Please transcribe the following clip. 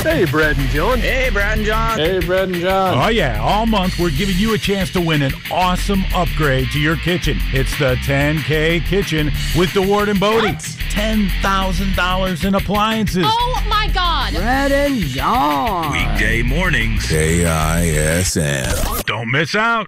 Hey, Brad and John. Hey, Brad and John. Hey, Brad and John. Oh, yeah. All month, we're giving you a chance to win an awesome upgrade to your kitchen. It's the 10K Kitchen with DeWard and Bodie. What? $10,000 in appliances. Oh, my God. Brad and John. Weekday mornings. KISM. Don't miss out.